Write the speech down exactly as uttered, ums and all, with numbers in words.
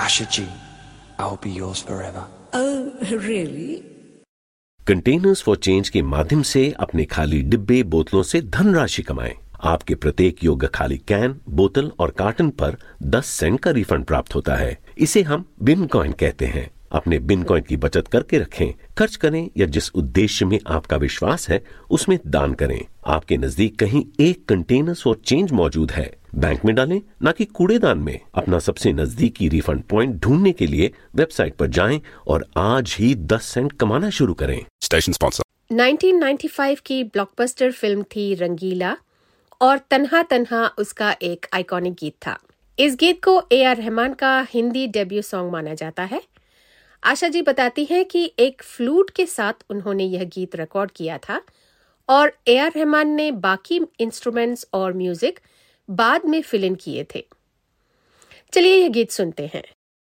Asha G, I'll be yours forever. Oh, really? Containers for change के माध्यम से अपने खाली डिब्बे बोतलों से धनराशि कमाएं। आपके प्रत्येक योग्य खाली कैन, बोतल और कार्टन पर दस सेंट का रिफंड प्राप्त होता है। इसे हम बिन कॉइन कहते हैं। अपने बिन कॉइन की बचत करके रखें, खर्च करें या जिस उद्देश्य में आपका विश्वास है उसमें दान करें। आपके नजदीक कहीं एक कंटेनर्स फॉर चेंज मौजूद है, बैंक में डालें ना कि कूड़ेदान में। अपना सबसे नजदीकी रिफंड पॉइंट ढूंढने के लिए वेबसाइट पर जाएं और आज ही दस सेंट कमाना शुरू करें। Station sponsor. Nineteen ninety five की ब्लॉकबस्टर फिल्म थी रंगीला और तन्हा तन्हा उसका एक आइकॉनिक गीत था। इस गीत को ए आर रहमान का हिंदी डेब्यू सॉन्ग माना जाता है। आशा जी बताती हैं कि एक फ्लूट के साथ उन्होंने यह गीत रिकॉर्ड किया था और ए आर रहमान ने बाकी इंस्ट्रूमेंट्स और म्यूजिक बाद में फिल इन किए थे। चलिए यह गीत सुनते हैं।